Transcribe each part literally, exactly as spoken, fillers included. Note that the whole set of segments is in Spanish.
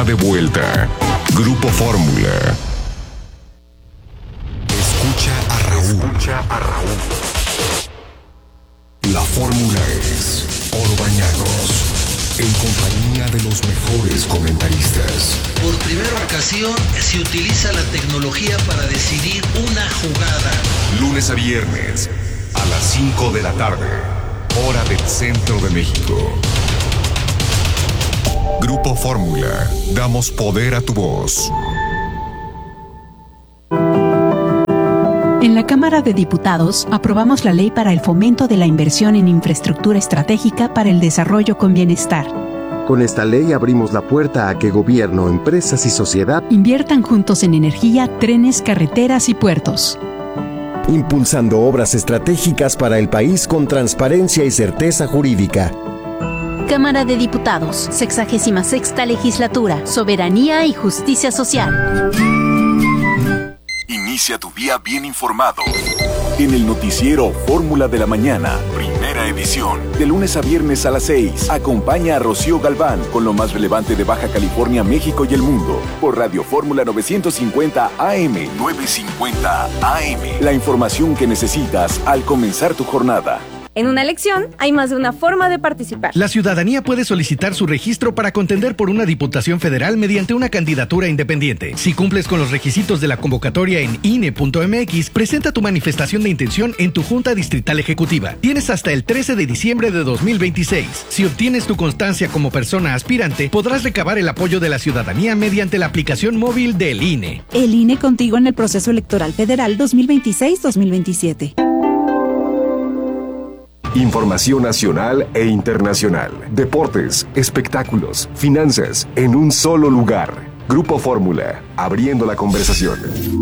está de vuelta. Grupo Fórmula. Escucha a Raúl. Escucha a Raúl. La fórmula es Oro Bañados, en compañía de los mejores comentaristas. Por primera ocasión se utiliza la tecnología para decidir una jugada. Lunes a viernes, a las cinco de la tarde, hora del centro de México. Grupo Fórmula, damos poder a tu voz. En la Cámara de Diputados aprobamos la ley para el fomento de la inversión en infraestructura estratégica para el desarrollo con bienestar. Con esta ley abrimos la puerta a que gobierno, empresas y sociedad inviertan juntos en energía, trenes, carreteras y puertos. Impulsando obras estratégicas para el país con transparencia y certeza jurídica. Cámara de Diputados, sexagésima sexta legislatura, soberanía y justicia social. Inicia tu día bien informado. En el noticiero Fórmula de la Mañana, primera edición. De lunes a viernes a las seis. Acompaña a Rocío Galván con lo más relevante de Baja California, México y el mundo. Por Radio Fórmula novecientos cincuenta A M. novecientos cincuenta A M. La información que necesitas al comenzar tu jornada. En una elección hay más de una forma de participar. La ciudadanía puede solicitar su registro para contender por una diputación federal mediante una candidatura independiente. Si cumples con los requisitos de la convocatoria en I N E punto M X, presenta tu manifestación de intención en tu Junta Distrital Ejecutiva. Tienes hasta el trece de diciembre de dos mil veintiséis. Si obtienes tu constancia como persona aspirante, podrás recabar el apoyo de la ciudadanía mediante la aplicación móvil del I N E. El I N E contigo en el proceso electoral federal dos mil veintiséis dos mil veintisiete. Información nacional e internacional. Deportes, espectáculos, finanzas, en un solo lugar. Grupo Fórmula, abriendo la conversación.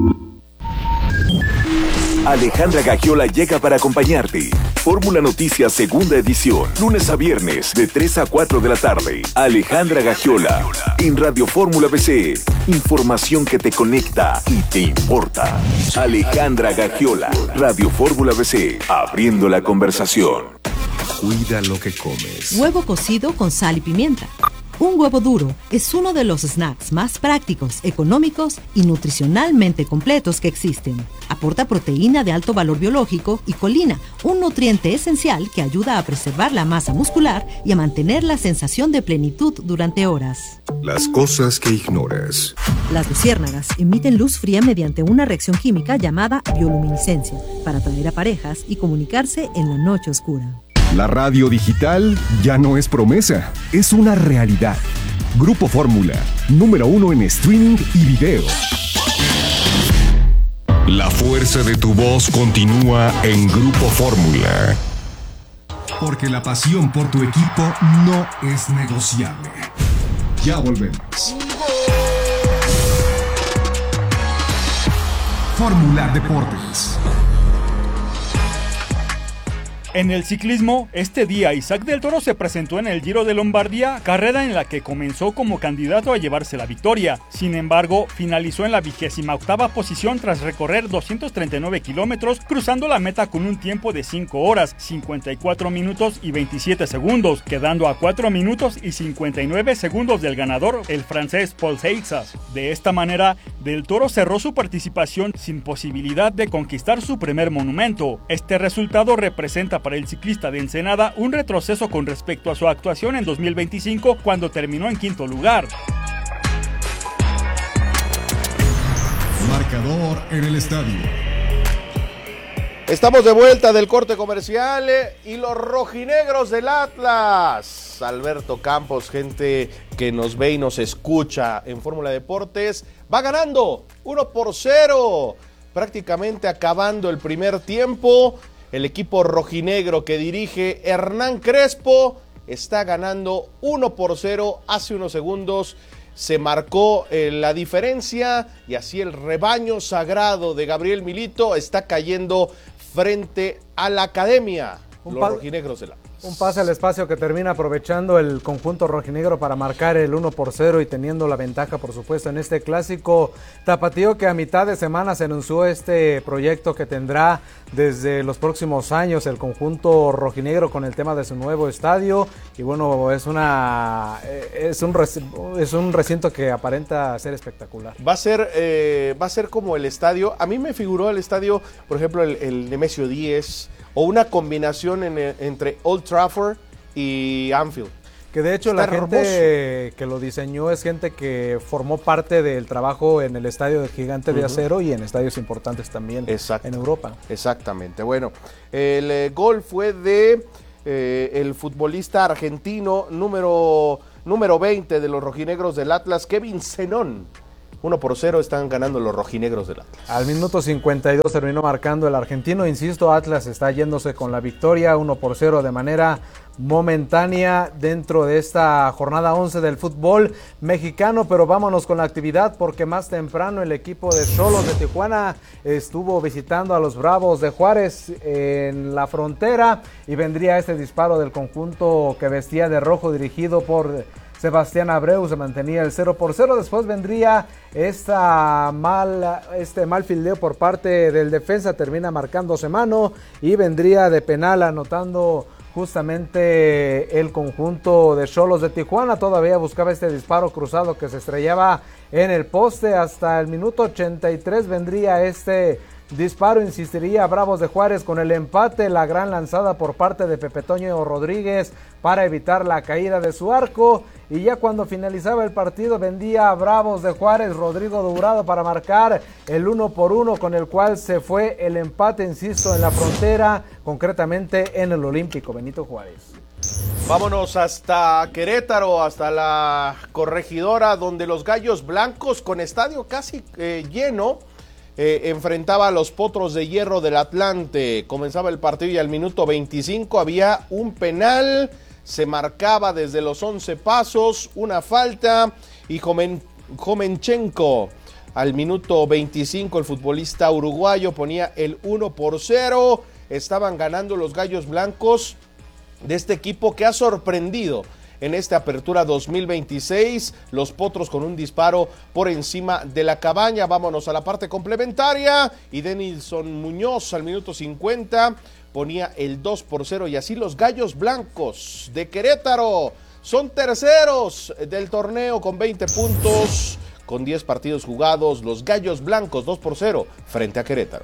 Alejandra Gagiola llega para acompañarte. Fórmula Noticias, segunda edición. Lunes a viernes, de tres a cuatro de la tarde. Alejandra Gagiola, en Radio Fórmula B C. Información que te conecta y te importa. Alejandra Gagiola, Radio Fórmula B C, abriendo la conversación. Cuida lo que comes. Huevo cocido con sal y pimienta. Un huevo duro es uno de los snacks más prácticos, económicos y nutricionalmente completos que existen. Aporta proteína de alto valor biológico y colina, un nutriente esencial que ayuda a preservar la masa muscular y a mantener la sensación de plenitud durante horas. Las cosas que ignoras. Las luciérnagas emiten luz fría mediante una reacción química llamada bioluminiscencia para atraer a parejas y comunicarse en la noche oscura. La radio digital ya no es promesa, es una realidad. Grupo Fórmula, número uno en streaming y video. La fuerza de tu voz continúa en Grupo Fórmula. Porque la pasión por tu equipo no es negociable. Ya volvemos. Fórmula Deportes. En el ciclismo, este día Isaac del Toro se presentó en el Giro de Lombardía, carrera en la que comenzó como candidato a llevarse la victoria. Sin embargo, finalizó en la vigésima octava posición tras recorrer doscientos treinta y nueve kilómetros, cruzando la meta con un tiempo de cinco horas, cincuenta y cuatro minutos y veintisiete segundos, quedando a cuatro minutos y cincuenta y nueve segundos del ganador, el francés Paul Seixas. De esta manera, del Toro cerró su participación sin posibilidad de conquistar su primer monumento. Este resultado representa para el ciclista de Ensenada un retroceso con respecto a su actuación en dos mil veinticinco, cuando terminó en quinto lugar. Marcador en el estadio. Estamos de vuelta del corte comercial y los rojinegros del Atlas. Alberto Campos, gente que nos ve y nos escucha en Fórmula Deportes, va ganando uno por cero, prácticamente acabando el primer tiempo. El equipo rojinegro que dirige Hernán Crespo está ganando uno por cero. Hace unos segundos se marcó eh, la diferencia y así el rebaño sagrado de Gabriel Milito está cayendo frente a la academia. Un los pa- rojinegros de la... Un pase al espacio que termina aprovechando el conjunto rojinegro para marcar el uno por cero y teniendo la ventaja, por supuesto, en este clásico tapatío, que a mitad de semana se anunció este proyecto que tendrá desde los próximos años el conjunto rojinegro con el tema de su nuevo estadio. Y bueno, es una es un es un recinto que aparenta ser espectacular. Va a ser eh, va a ser como el estadio. A mí me figuró el estadio, por ejemplo, el, el Nemesio diez, o una combinación en, entre Old Trafford y Anfield. Que de hecho Está la gente hermoso. Que lo diseñó es gente que formó parte del trabajo en el estadio de Gigante de uh-huh. Acero y en estadios importantes también Exacto. en Europa. Exactamente. Bueno, el eh, gol fue de eh, el futbolista argentino número, número veinte de los rojinegros del Atlas, Kevin Zenón. uno por cero están ganando los rojinegros del Atlas. Al minuto cincuenta y dos terminó marcando el argentino. Insisto, Atlas está yéndose con la victoria, uno por cero de manera momentánea dentro de esta jornada once del fútbol mexicano. Pero vámonos con la actividad, porque más temprano el equipo de Xolos de Tijuana estuvo visitando a los Bravos de Juárez en la frontera, y vendría este disparo del conjunto que vestía de rojo dirigido por Sebastián Abreu. Se mantenía el cero por cero. Después vendría esta mal, este mal fildeo por parte del defensa, termina marcándose mano, y vendría de penal anotando justamente el conjunto de Xolos de Tijuana. Todavía buscaba este disparo cruzado que se estrellaba en el poste. Hasta el minuto ochenta y tres vendría este disparo, insistiría Bravos de Juárez con el empate. La gran lanzada por parte de Pepe Toño Rodríguez para evitar la caída de su arco, y ya cuando finalizaba el partido vendía a Bravos de Juárez Rodrigo Dourado para marcar el uno por uno, con el cual se fue el empate, insisto, en la frontera, concretamente en el Olímpico Benito Juárez. Vámonos hasta Querétaro, hasta la Corregidora, donde los Gallos Blancos, con estadio casi eh, lleno, Eh, enfrentaba a los Potros de Hierro del Atlante. Comenzaba el partido y al minuto veinticinco había un penal, se marcaba desde los once pasos, una falta, y Jomen, Jomenchenko al minuto veinticinco, el futbolista uruguayo, ponía el uno por cero. Estaban ganando los Gallos Blancos de este equipo que ha sorprendido en esta apertura dos mil veintiséis, los Potros con un disparo por encima de la cabaña. Vámonos a la parte complementaria, y Denilson Muñoz al minuto cincuenta ponía el dos por cero, y así los Gallos Blancos de Querétaro son terceros del torneo con veinte puntos, con diez partidos jugados. Los Gallos Blancos dos por cero frente a Querétaro.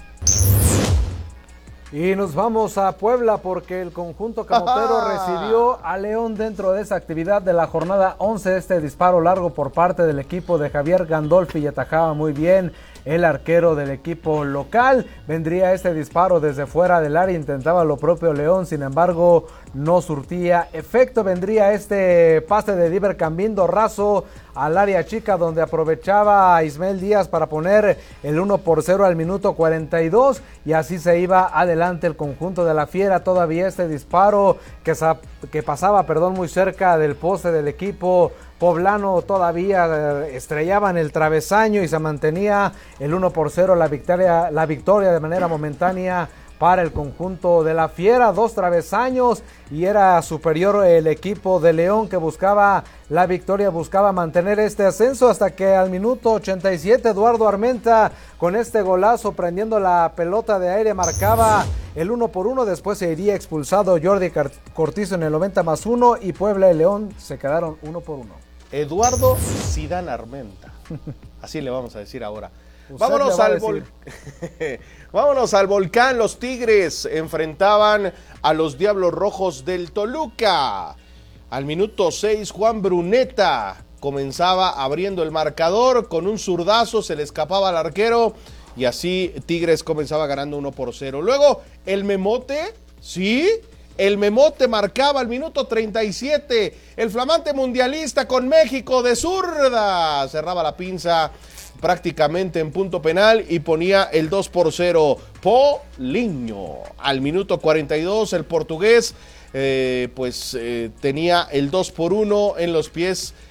Y nos vamos a Puebla, porque el conjunto camotero recibió a León dentro de esa actividad de la jornada once. Este disparo largo por parte del equipo de Javier Gandolfi, y atajaba muy bien el arquero del equipo local. Vendría este disparo desde fuera del área, intentaba lo propio León, sin embargo no surtía efecto. Vendría este pase de Diver Cambindo raso al área chica, donde aprovechaba a Ismael Díaz para poner el uno por cero al minuto cuarenta y dos, y así se iba adelante el conjunto de la Fiera. Todavía este disparo que, que pasaba perdón, muy cerca del poste del equipo poblano, todavía estrellaba en el travesaño, y se mantenía el uno por cero, la victoria, la victoria de manera momentánea para el conjunto de la Fiera. Dos travesaños y era superior el equipo de León, que buscaba la victoria, buscaba mantener este ascenso, hasta que al minuto ochenta y siete Eduardo Armenta con este golazo prendiendo la pelota de aire marcaba el uno por uno. Después se iría expulsado Jordi Cortizo en el noventa más uno, y Puebla y León se quedaron uno por uno. Eduardo Zidane Armenta, así le vamos a decir ahora. Vámonos al, vol... Vámonos al Volcán. Los Tigres enfrentaban a los Diablos Rojos del Toluca. Al minuto seis, Juan Bruneta comenzaba abriendo el marcador con un zurdazo, se le escapaba al arquero, y así Tigres comenzaba ganando uno por cero. Luego el Memote, sí, el Memote marcaba al minuto treinta y siete. El flamante mundialista con México de zurda cerraba la pinza prácticamente en punto penal y ponía el dos por cero. Paulinho al minuto cuarenta y dos, el portugués eh, pues eh, tenía el dos por uno en los pies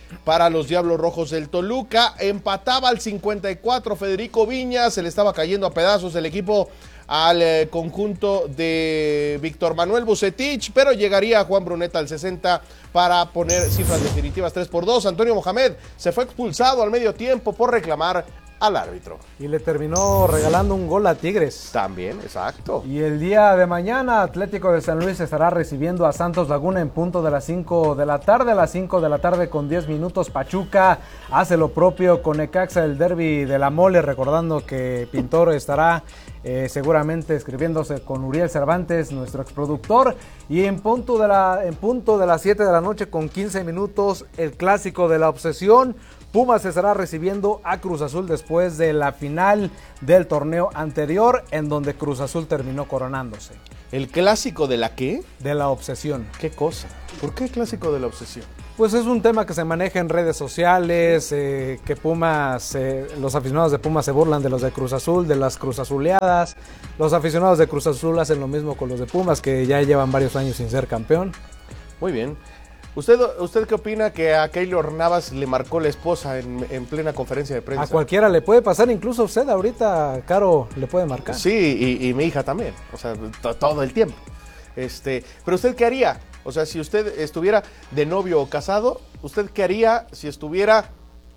para los Diablos Rojos del Toluca. Empataba al cincuenta y cuatro Federico Viñas, se le estaba cayendo a pedazos el equipo al eh, conjunto de Víctor Manuel Vucetich, pero llegaría Juan Bruneta al sesenta para poner cifras definitivas tres por dos. Antonio Mohamed se fue expulsado al medio tiempo por reclamar al árbitro. Y le terminó regalando un gol a Tigres. También, exacto. Y el día de mañana, Atlético de San Luis estará recibiendo a Santos Laguna en punto de las cinco de la tarde. A las cinco de la tarde con diez minutos, Pachuca hace lo propio con Necaxa, el derbi de la Mole, recordando que Pintor estará eh, seguramente escribiéndose con Uriel Cervantes, nuestro exproductor. Y en punto de la, en punto de las siete de la noche con quince minutos, el clásico de la obsesión. Pumas estará recibiendo a Cruz Azul después de la final del torneo anterior, en donde Cruz Azul terminó coronándose. ¿El clásico de la qué? De la obsesión. ¿Qué cosa? ¿Por qué clásico de la obsesión? Pues es un tema que se maneja en redes sociales, eh, que Pumas, eh, los aficionados de Pumas se burlan de los de Cruz Azul, de las Cruz Azuleadas. Los aficionados de Cruz Azul hacen lo mismo con los de Pumas, que ya llevan varios años sin ser campeón. Muy bien. ¿Usted, ¿Usted qué opina que a Keylor Navas le marcó la esposa en, en plena conferencia de prensa? A cualquiera le puede pasar, incluso a usted ahorita, Caro, le puede marcar. Sí, y, y mi hija también, o sea, to, todo el tiempo. Este, pero ¿usted qué haría? O sea, si usted estuviera de novio o casado, ¿usted qué haría si estuviera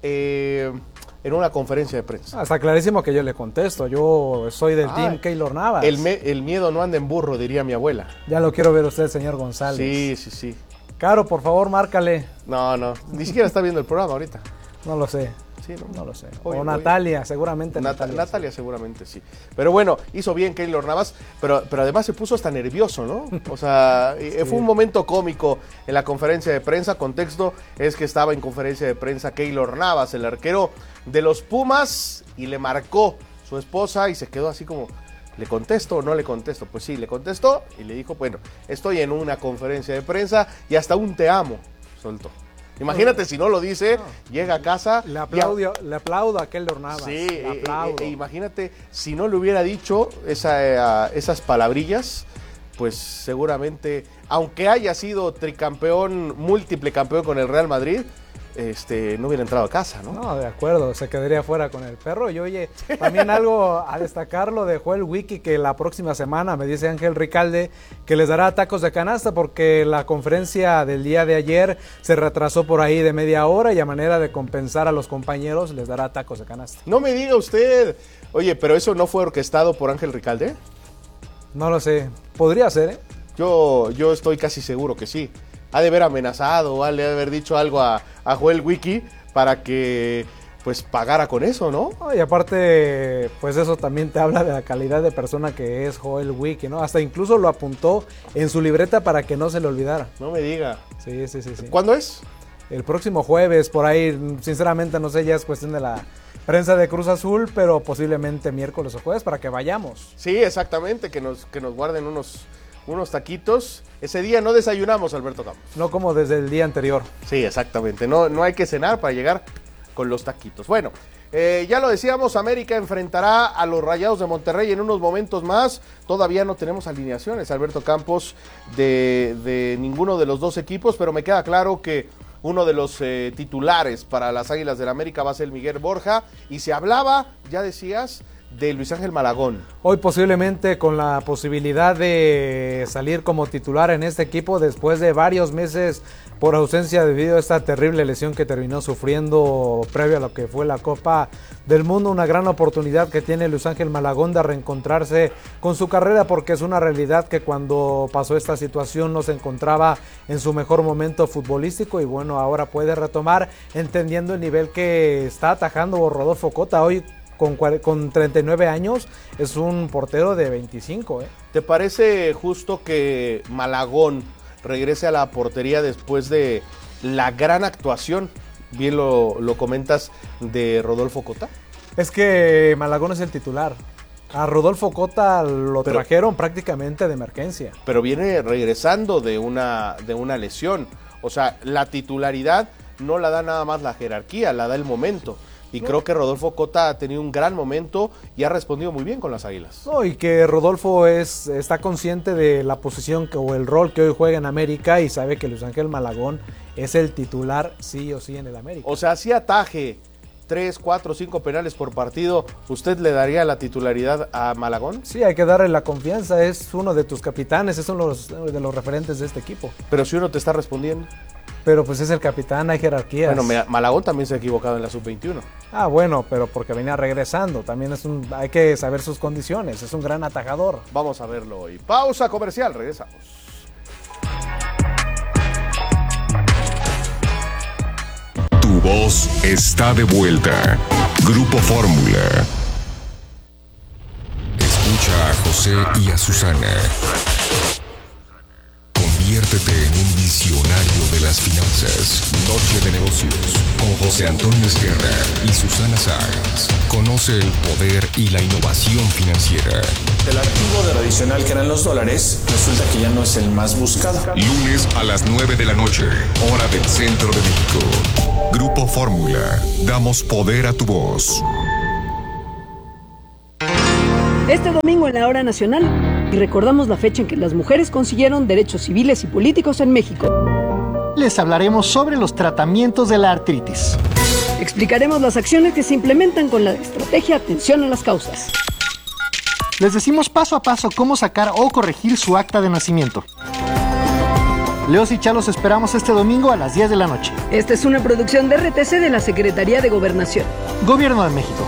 eh, en una conferencia de prensa? Ah, está clarísimo que yo le contesto, yo soy del ah, team Keylor Navas. El, me, el miedo no anda en burro, diría mi abuela. Ya lo quiero ver usted, señor González. Sí, sí, sí. Caro, por favor, márcale. No, no, ni siquiera está viendo el programa ahorita. No lo sé. Sí, no, no lo sé. Hoy, o hoy. Natalia, seguramente Nat Natalia. Natalia seguramente sí. Pero bueno, hizo bien Keylor Navas, pero, pero además se puso hasta nervioso, ¿no? O sea, sí. Fue un momento cómico en la conferencia de prensa. Contexto es que estaba en conferencia de prensa Keylor Navas, el arquero de los Pumas, y le marcó su esposa y se quedó así como... ¿Le contesto o no le contesto? Pues sí, le contestó y le dijo, bueno, estoy en una conferencia de prensa y hasta un te amo soltó. Imagínate si no lo dice, no. Llega a casa... Le, aplaudio, a... le aplaudo a Keylor Navas. Sí, e, e, e imagínate si no le hubiera dicho esa, uh, esas palabrillas, pues seguramente, aunque haya sido tricampeón, múltiple campeón con el Real Madrid, este, no hubiera entrado a casa, ¿no? No, de acuerdo, se quedaría fuera con el perro. Y oye, también algo a destacarlo de Joel Wiki, que la próxima semana, me dice Ángel Ricalde, que les dará tacos de canasta porque la conferencia del día de ayer se retrasó por ahí de media hora y a manera de compensar a los compañeros les dará tacos de canasta. No me diga usted. Oye, ¿pero eso no fue orquestado por Ángel Ricalde? No lo sé, podría ser, ¿eh? Yo, yo estoy casi seguro que sí. Ha de haber amenazado, ha de haber dicho algo a, a Joel Wiki para que pues pagara con eso, ¿no? Y aparte, pues eso también te habla de la calidad de persona que es Joel Wiki, ¿no? Hasta incluso lo apuntó en su libreta para que no se le olvidara. No me diga. Sí, sí, sí, sí. ¿Cuándo es? El próximo jueves, por ahí, sinceramente no sé, ya es cuestión de la prensa de Cruz Azul, pero posiblemente miércoles o jueves para que vayamos. Sí, exactamente, que nos, que nos guarden unos... unos taquitos. Ese día no desayunamos, Alberto Campos. No como desde el día anterior. Sí, exactamente. No, no hay que cenar para llegar con los taquitos. Bueno, eh, ya lo decíamos, América enfrentará a los Rayados de Monterrey en unos momentos más. Todavía no tenemos alineaciones, Alberto Campos, de, de ninguno de los dos equipos, pero me queda claro que uno de los eh, titulares para las Águilas del América va a ser Miguel Borja. Y se hablaba, ya decías, de Luis Ángel Malagón. Hoy posiblemente con la posibilidad de salir como titular en este equipo después de varios meses por ausencia debido a esta terrible lesión que terminó sufriendo previo a lo que fue la Copa del Mundo. Una gran oportunidad que tiene Luis Ángel Malagón de reencontrarse con su carrera, porque es una realidad que cuando pasó esta situación no se encontraba en su mejor momento futbolístico y bueno, ahora puede retomar entendiendo el nivel que está atajando Rodolfo Cota. Hoy Con, con treinta y nueve años, es un portero de veinticinco. ¿eh? ¿Te parece justo que Malagón regrese a la portería después de la gran actuación, bien lo, lo comentas, de Rodolfo Cota? Es que Malagón es el titular. A Rodolfo Cota lo pero, trajeron prácticamente de emergencia. Pero viene regresando de una, de una lesión. O sea, la titularidad no la da nada más la jerarquía, la da el momento. y creo que Rodolfo Cota ha tenido un gran momento y ha respondido muy bien con las Águilas. No, y que Rodolfo es está consciente de la posición que, o el rol que hoy juega en América y sabe que Luis Ángel Malagón es el titular sí o sí en el América. O sea, si ataje tres, cuatro, cinco penales por partido, ¿usted le daría la titularidad a Malagón? Sí, hay que darle la confianza, es uno de tus capitanes, es uno de los, de los referentes de este equipo. Pero si uno te está respondiendo. Pero pues es el capitán, hay jerarquías. Bueno, Malagón también se ha equivocado en la sub veintiuno. Ah, bueno, pero porque venía regresando, también es un, hay que saber sus condiciones, es un gran atajador. Vamos a verlo hoy. Pausa comercial, regresamos. Tu voz está de vuelta. Grupo Fórmula. Escucha a José y a Susana. Conviértete en un visionario de las finanzas. Noche de negocios con José Antonio Esquerra y Susana Sáenz. Conoce el poder y la innovación financiera. El activo tradicional que eran los dólares resulta que ya no es el más buscado. Lunes a las nueve de la noche, hora del centro de México. Grupo Fórmula. Damos poder a tu voz. Este domingo en la hora nacional, y recordamos la fecha en que las mujeres consiguieron derechos civiles y políticos en México. Les hablaremos sobre los tratamientos de la artritis. Explicaremos las acciones que se implementan con la estrategia Atención a las Causas. Les decimos paso a paso cómo sacar o corregir su acta de nacimiento. Leos y Chalos esperamos este domingo a las diez de la noche. Esta es una producción de R T C de la Secretaría de Gobernación. Gobierno de México.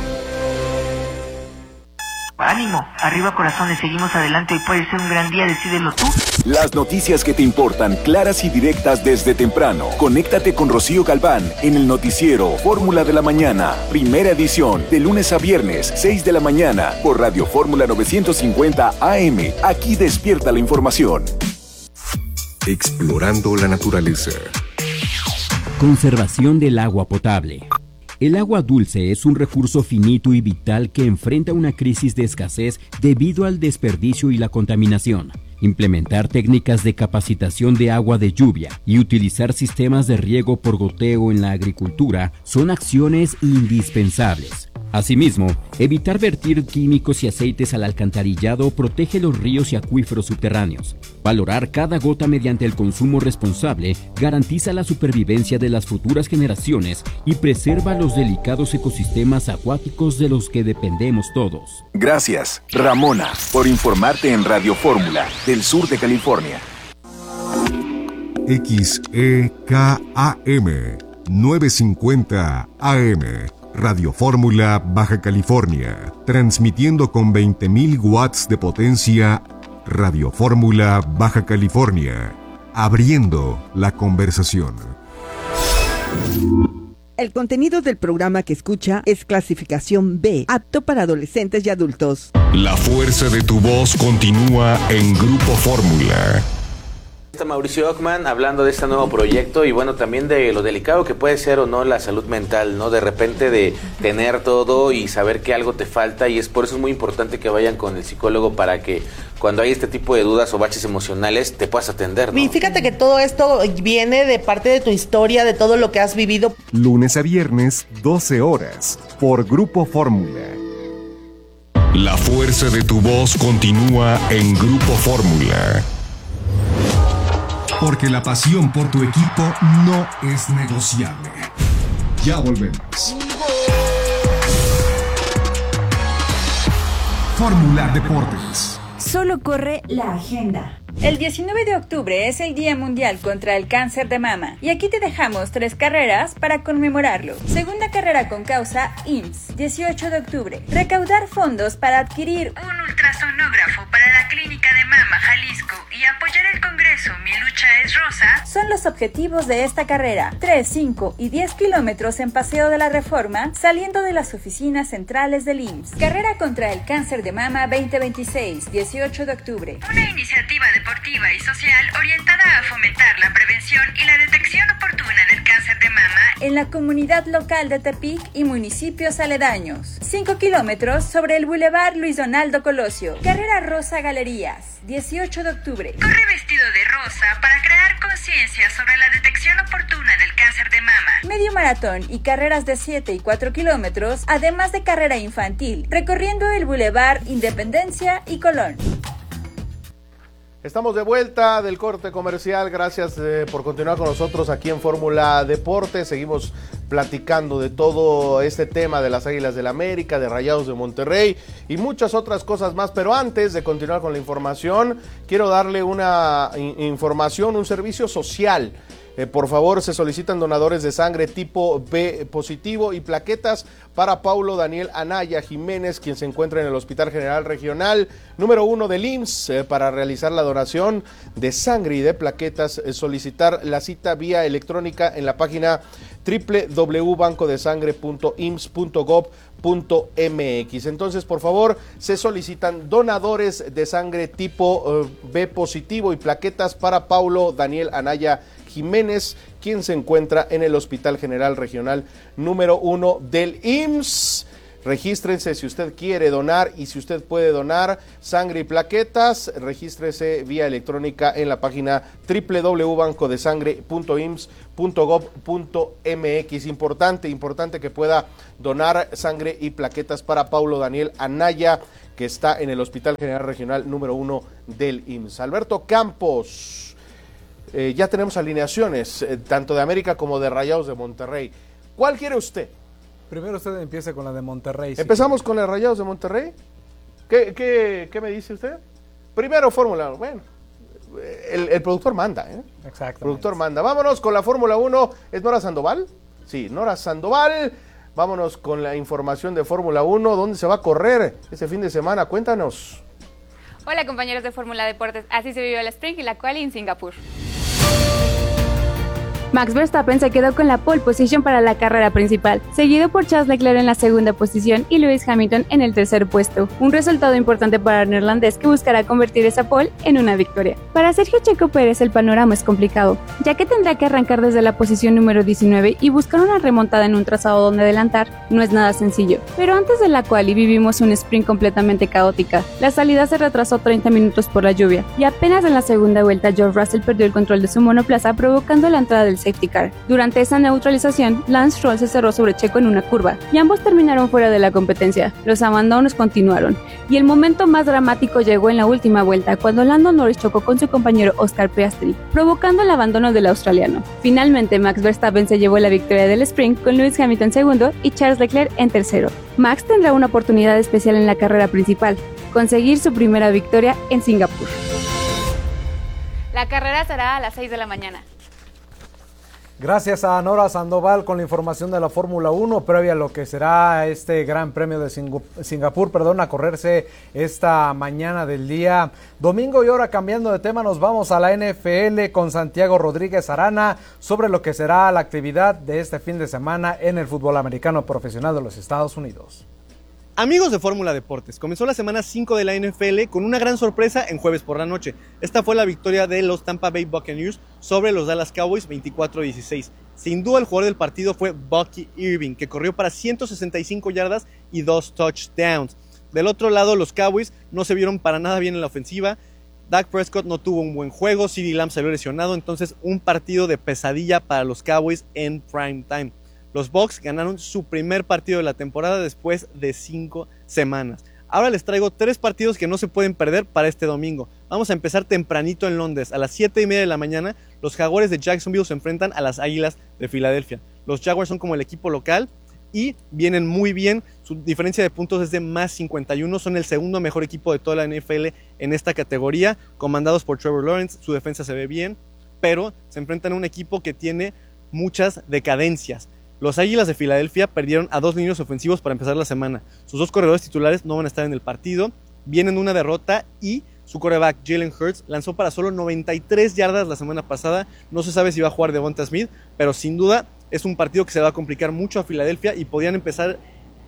Ánimo, arriba corazones, seguimos adelante, hoy puede ser un gran día, decídelo tú. Las noticias que te importan, claras y directas desde temprano. Conéctate con Rocío Galván en el noticiero Fórmula de la Mañana, primera edición, de lunes a viernes, seis de la mañana, por Radio Fórmula novecientos cincuenta A M. Aquí despierta la información. Explorando la naturaleza. Conservación del agua potable. El agua dulce es un recurso finito y vital que enfrenta una crisis de escasez debido al desperdicio y la contaminación. Implementar técnicas de capacitación de agua de lluvia y utilizar sistemas de riego por goteo en la agricultura son acciones indispensables. Asimismo, evitar vertir químicos y aceites al alcantarillado protege los ríos y acuíferos subterráneos. Valorar cada gota mediante el consumo responsable garantiza la supervivencia de las futuras generaciones y preserva los delicados ecosistemas acuáticos de los que dependemos todos. Gracias, Ramona, por informarte en Radio Fórmula, del sur de California. X E K A M novecientos cincuenta A M. Radio Fórmula, Baja California, transmitiendo con veinte mil watts de potencia. Radio Fórmula, Baja California, abriendo la conversación. El contenido del programa que escucha es clasificación B, apto para adolescentes y adultos. La fuerza de tu voz continúa en Grupo Fórmula. Está Mauricio Ockman hablando de este nuevo proyecto y bueno, también de lo delicado que puede ser o no la salud mental, ¿no? De repente de tener todo y saber que algo te falta, y es por eso es muy importante que vayan con el psicólogo para que cuando hay este tipo de dudas o baches emocionales te puedas atender, ¿no? Y fíjate que todo esto viene de parte de tu historia, de todo lo que has vivido. Lunes a viernes, doce horas, por Grupo Fórmula. La fuerza de tu voz continúa en Grupo Fórmula. Porque la pasión por tu equipo no es negociable. Ya volvemos. Fórmula Deportes. Solo corre la agenda. El diecinueve de octubre es el Día Mundial contra el Cáncer de Mama y aquí te dejamos tres carreras para conmemorarlo. Segunda carrera con causa I M S S, dieciocho de octubre. Recaudar fondos para adquirir un ultrasonógrafo para la Clínica de Mama Jalisco y apoyar el Congreso Mi Lucha es Rosa son los objetivos de esta carrera. tres, cinco y diez kilómetros en Paseo de la Reforma saliendo de las oficinas centrales del I M S S. Carrera contra el Cáncer de Mama veinte veintiséis, dieciocho de octubre. Una iniciativa de deportiva y social orientada a fomentar la prevención y la detección oportuna del cáncer cáncer de mama en la comunidad local de Tepic y municipios aledaños. cinco kilómetros sobre el Boulevard Luis Donaldo Colosio. Carrera Rosa Galerías, dieciocho de octubre. Corre vestido de rosa para crear conciencia sobre la detección oportuna del cáncer de mama. Medio maratón y carreras de siete y cuatro kilómetros, además de carrera infantil, recorriendo el Boulevard Independencia y Colón. Estamos de vuelta del corte comercial, gracias eh, por continuar con nosotros aquí en Fórmula Deportes. Seguimos platicando de todo este tema de las Águilas del América, de Rayados de Monterrey y muchas otras cosas más, pero antes de continuar con la información, quiero darle una in- información, un servicio social. Eh, por favor, se solicitan donadores de sangre tipo B positivo y plaquetas para Paulo Daniel Anaya Jiménez, quien se encuentra en el Hospital General Regional número uno del I M S S. Eh, para realizar la donación de sangre y de plaquetas, eh, solicitar la cita vía electrónica en la página doble u doble u doble u punto banco de sangre punto i m s s punto gov punto m x. Entonces, por favor, se solicitan donadores de sangre tipo eh, B positivo y plaquetas para Paulo Daniel Anaya Jiménez, quien se encuentra en el Hospital General Regional número uno del I M S S. Regístrense si usted quiere donar y si usted puede donar sangre y plaquetas, regístrese vía electrónica en la página doble u doble u doble u punto banco de sangre punto i m s s punto gov punto m x. Importante, importante que pueda donar sangre y plaquetas para Paulo Daniel Anaya, que está en el Hospital General Regional número uno del I M S S. Alberto Campos, eh, ya tenemos alineaciones, eh, tanto de América como de Rayados de Monterrey. ¿Cuál quiere usted? Primero usted empiece con la de Monterrey. ¿Empezamos sí. con los Rayados de Monterrey? ¿Qué, qué, qué me dice usted? Primero Fórmula uno. Bueno, el, el productor manda, ¿eh? Exacto. El productor manda. Vámonos con la Fórmula uno. ¿Es Nora Sandoval? Sí, Nora Sandoval. Vámonos con la información de Fórmula uno. ¿Dónde se va a correr este fin de semana? Cuéntanos. Hola compañeros de Fórmula Deportes. Así se vivió el Sprint y la quali en Singapur. Max Verstappen se quedó con la pole position para la carrera principal, seguido por Charles Leclerc en la segunda posición y Lewis Hamilton en el tercer puesto. Un resultado importante para el neerlandés, que buscará convertir esa pole en una victoria. Para Sergio Checo Pérez el panorama es complicado, ya que tendrá que arrancar desde la posición número diecinueve y buscar una remontada en un trazado donde adelantar no es nada sencillo. Pero antes de la quali vivimos un sprint completamente caótica. La salida se retrasó treinta minutos por la lluvia y apenas en la segunda vuelta George Russell perdió el control de su monoplaza, provocando la entrada del safety car. Durante esa neutralización, Lance Stroll se cerró sobre Checo en una curva y ambos terminaron fuera de la competencia. Los abandonos continuaron y el momento más dramático llegó en la última vuelta, cuando Lando Norris chocó con su compañero Oscar Piastri, provocando el abandono del australiano. Finalmente, Max Verstappen se llevó la victoria del sprint, con Lewis Hamilton segundo y Charles Leclerc en tercero. Max tendrá una oportunidad especial en la carrera principal: conseguir su primera victoria en Singapur. La carrera será a las seis de la mañana. Gracias a Nora Sandoval con la información de la Fórmula uno, previa a lo que será este Gran Premio de Singapur, perdón, a correrse esta mañana del día domingo. Y ahora, cambiando de tema, nos vamos a la N F L con Santiago Rodríguez Arana sobre lo que será la actividad de este fin de semana en el fútbol americano profesional de los Estados Unidos. Amigos de Fórmula Deportes, comenzó la semana cinco de la N F L con una gran sorpresa en jueves por la noche. Esta fue la victoria de los Tampa Bay Buccaneers sobre los Dallas Cowboys veinticuatro a dieciséis. Sin duda el jugador del partido fue Bucky Irving, que corrió para ciento sesenta y cinco yardas y dos touchdowns. Del otro lado, los Cowboys no se vieron para nada bien en la ofensiva. Dak Prescott no tuvo un buen juego, CeeDee Lamb salió lesionado, entonces un partido de pesadilla para los Cowboys en prime time. Los Bucs ganaron su primer partido de la temporada después de cinco semanas. Ahora les traigo tres partidos que no se pueden perder para este domingo. Vamos a empezar tempranito en Londres. A las siete y media de la mañana, los Jaguares de Jacksonville se enfrentan a las Águilas de Filadelfia. Los Jaguars son como el equipo local y vienen muy bien. Su diferencia de puntos es de más cincuenta y uno. Son el segundo mejor equipo de toda la N F L en esta categoría, comandados por Trevor Lawrence. Su defensa se ve bien, pero se enfrentan a un equipo que tiene muchas decadencias. Los Águilas de Filadelfia perdieron a dos líneas ofensivos para empezar la semana. Sus dos corredores titulares no van a estar en el partido. Vienen una derrota y su quarterback Jalen Hurts lanzó para solo noventa y tres yardas la semana pasada. No se sabe si va a jugar Devonta Smith, pero sin duda es un partido que se va a complicar mucho a Filadelfia y podrían empezar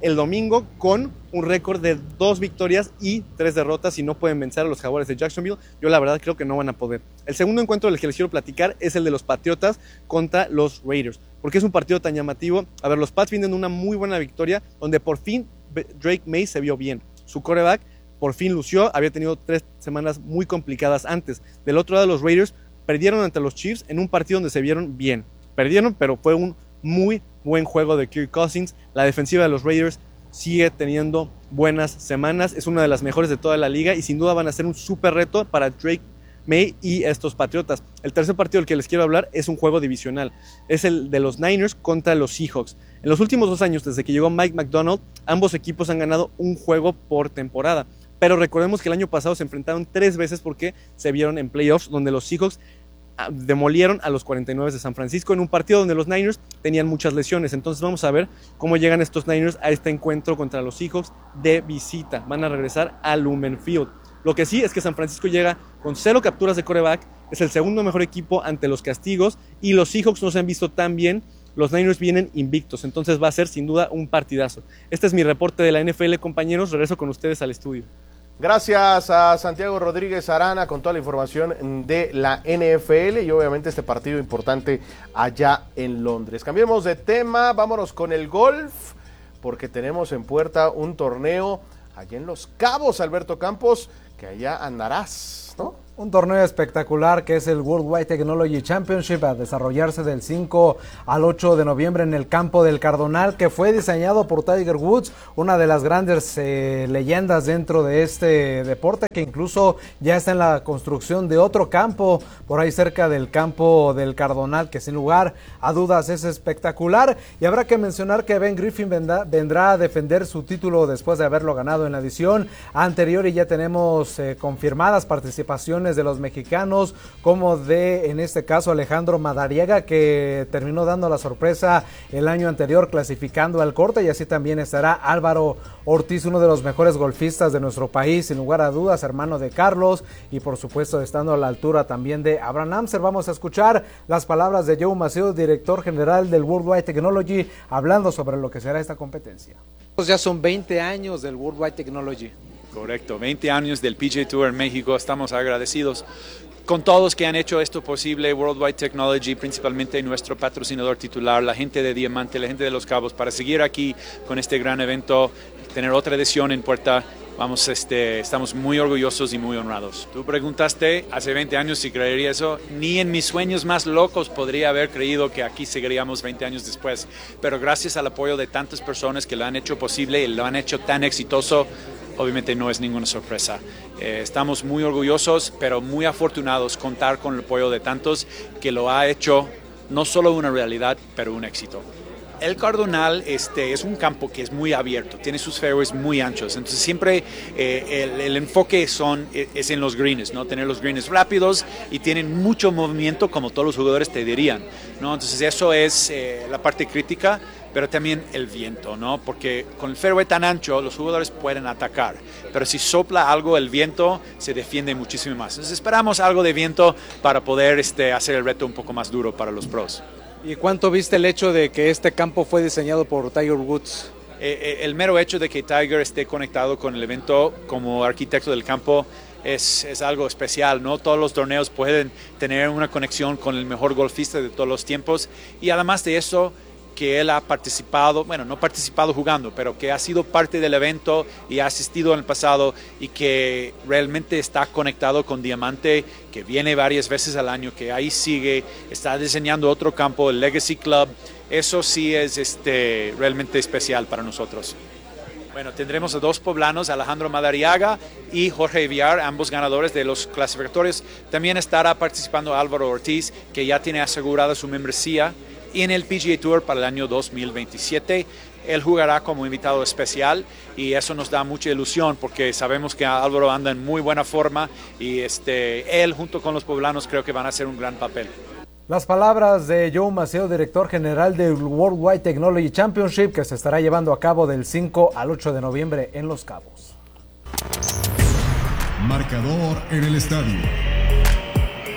el domingo con un récord de dos victorias y tres derrotas y no pueden vencer a los Jaguares de Jacksonville. Yo la verdad creo que no van a poder. El segundo encuentro del que les quiero platicar es el de los Patriotas contra los Raiders. ¿Por qué es un partido tan llamativo? A ver, los Pats vienen de una muy buena victoria donde por fin Drake May se vio bien. Su quarterback por fin lució, había tenido tres semanas muy complicadas antes. Del otro lado, los Raiders perdieron ante los Chiefs en un partido donde se vieron bien. Perdieron, pero fue un muy buen juego de Kirk Cousins. La defensiva de los Raiders sigue teniendo buenas semanas, es una de las mejores de toda la liga y sin duda van a ser un súper reto para Drake May y estos Patriotas. El tercer partido del que les quiero hablar es un juego divisional, es el de los Niners contra los Seahawks. En los últimos dos años, desde que llegó Mike McDonald, ambos equipos han ganado un juego por temporada, pero recordemos que el año pasado se enfrentaron tres veces porque se vieron en playoffs donde los Seahawks demolieron a los cuarenta y nueve de San Francisco en un partido donde los Niners tenían muchas lesiones. Entonces vamos a ver cómo llegan estos Niners a este encuentro contra los Seahawks de visita. Van a regresar a Lumen Field. Lo que sí es que San Francisco llega con cero capturas de quarterback, es el segundo mejor equipo ante los castigos y los Seahawks no se han visto tan bien. Los Niners vienen invictos, entonces va a ser sin duda un partidazo. Este es mi reporte de la N F L, compañeros. Regreso con ustedes al estudio. Gracias a Santiago Rodríguez Arana con toda la información de la N F L y obviamente este partido importante allá en Londres. Cambiemos de tema, vámonos con el golf, porque tenemos en puerta un torneo allá en Los Cabos, Alberto Campos, que allá andarás, ¿no? Un torneo espectacular que es el Worldwide Technology Championship a desarrollarse del cinco al ocho de noviembre en el campo del Cardonal, que fue diseñado por Tiger Woods, una de las grandes eh, leyendas dentro de este deporte, que incluso ya está en la construcción de otro campo por ahí cerca del campo del Cardonal, que sin lugar a dudas es espectacular. Y habrá que mencionar que Ben Griffin vendrá, vendrá a defender su título después de haberlo ganado en la edición anterior y ya tenemos eh, confirmadas participaciones de los mexicanos, como de, en este caso, Alejandro Madariaga, que terminó dando la sorpresa el año anterior clasificando al corte, y así también estará Álvaro Ortiz, uno de los mejores golfistas de nuestro país, sin lugar a dudas, hermano de Carlos, y por supuesto estando a la altura también de Abraham Ancer. Vamos a escuchar las palabras de Joe Macedo, director general del Worldwide Technology, hablando sobre lo que será esta competencia. Ya son veinte años del Worldwide Technology. Correcto, veinte años del P G A Tour en México. Estamos agradecidos con todos que han hecho esto posible, Worldwide Technology, principalmente nuestro patrocinador titular, la gente de Diamante, la gente de Los Cabos, para seguir aquí con este gran evento, tener otra edición en puerta. Vamos, este, estamos muy orgullosos y muy honrados. Tú preguntaste hace veinte años si creería eso. Ni en mis sueños más locos podría haber creído que aquí seguiríamos veinte años después. Pero gracias al apoyo de tantas personas que lo han hecho posible y lo han hecho tan exitoso, obviamente no es ninguna sorpresa. Eh, estamos muy orgullosos, pero muy afortunados contar con el apoyo de tantos que lo ha hecho no solo una realidad, pero un éxito. El Cardonal este, es un campo que es muy abierto, tiene sus fairways muy anchos, entonces siempre eh, el, el enfoque son, es en los greens, ¿no? Tener los greens rápidos y tienen mucho movimiento, como todos los jugadores te dirían, ¿no? Entonces eso es eh, la parte crítica, pero también el viento, ¿no? Porque con el fairway tan ancho los jugadores pueden atacar, pero si sopla algo el viento se defiende muchísimo más. Entonces esperamos algo de viento para poder este, hacer el reto un poco más duro para los pros. ¿Y cuánto viste el hecho de que este campo fue diseñado por Tiger Woods? Eh, eh, el mero hecho de que Tiger esté conectado con el evento como arquitecto del campo es, es algo especial, ¿no? Todos los torneos pueden tener una conexión con el mejor golfista de todos los tiempos y además de eso, que él ha participado, bueno, no participado jugando, pero que ha sido parte del evento y ha asistido en el pasado y que realmente está conectado con Diamante, que viene varias veces al año, que ahí sigue, está diseñando otro campo, el Legacy Club. Eso sí es este, realmente especial para nosotros. Bueno, tendremos a dos poblanos, Alejandro Madariaga y Jorge Villar, ambos ganadores de los clasificatorios. También estará participando Álvaro Ortiz, que ya tiene asegurada su membresía y en el P G A Tour para el año dos mil veintisiete. Él jugará como invitado especial y eso nos da mucha ilusión porque sabemos que Álvaro anda en muy buena forma y este, él junto con los poblanos creo que van a hacer un gran papel. Las palabras de Joe Macedo, director general del Worldwide Technology Championship, que se estará llevando a cabo del cinco al ocho de noviembre en Los Cabos. Marcador en el estadio.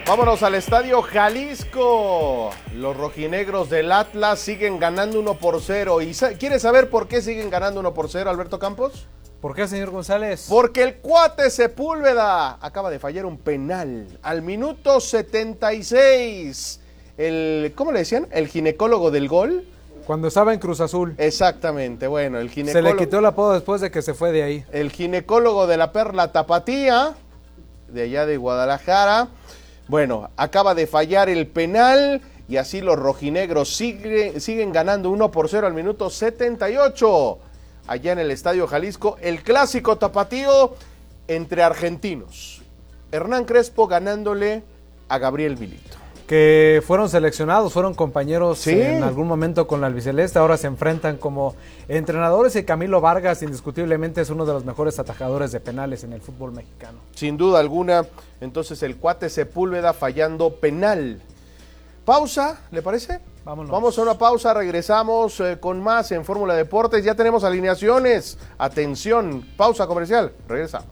Vámonos al Estadio Jalisco. Los rojinegros del Atlas siguen ganando uno por cero. ¿Y quieres saber por qué siguen ganando uno por cero, Alberto Campos? ¿Por qué, señor González? Porque el cuate Sepúlveda acaba de fallar un penal al minuto setenta y seis. El, ¿cómo le decían? El ginecólogo del gol. Cuando estaba en Cruz Azul. Exactamente, bueno, el ginecólogo. Se le quitó el apodo después de que se fue de ahí. El ginecólogo de la Perla Tapatía, de allá de Guadalajara. Bueno, acaba de fallar el penal y así los rojinegros sigue, siguen ganando uno por cero al minuto setenta y ocho. Allá en el Estadio Jalisco, el clásico tapatío entre argentinos. Hernán Crespo ganándole a Gabriel Milito. Que fueron seleccionados, fueron compañeros ¿Sí? en algún momento con la albiceleste, ahora se enfrentan como entrenadores y Camilo Vargas indiscutiblemente es uno de los mejores atajadores de penales en el fútbol mexicano. Sin duda alguna, entonces el cuate Sepúlveda fallando penal. Pausa, ¿le parece? Vámonos. Vamos a una pausa, regresamos eh, con más en Fórmula Deportes, ya tenemos alineaciones, atención, pausa comercial, regresamos.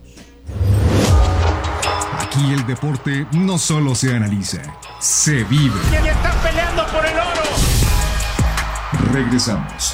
Aquí el deporte no solo se analiza, se vive. ¿Quién está peleando por el oro? Regresamos.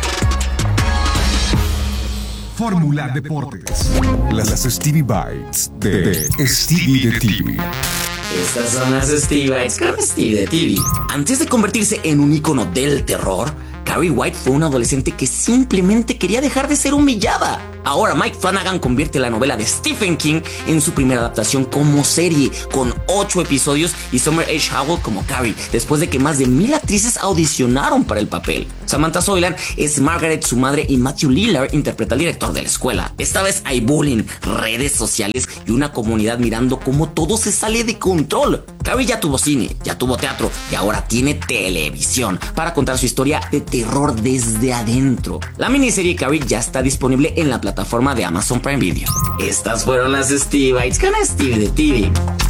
Fórmula Deportes. Las Stevie Bites de, de Stevie de T V. Estas son las Stevie Bites con Stevie de T V. Antes de convertirse en un ícono del terror, Carrie White fue una adolescente que simplemente quería dejar de ser humillada. Ahora Mike Flanagan convierte la novela de Stephen King en su primera adaptación como serie, con ocho episodios y Summer H. Howell como Carrie, después de que más de mil actrices audicionaron para el papel. Samantha Soilan es Margaret, su madre, y Matthew Lillard interpreta al director de la escuela. Esta vez hay bullying, redes sociales y una comunidad mirando cómo todo se sale de control. Carrie ya tuvo cine, ya tuvo teatro y ahora tiene televisión para contar su historia de terror desde adentro. La miniserie Carrie ya está disponible en la plataforma de Amazon Prime Video. Estas fueron las Stevie Bites con Stevie de T V.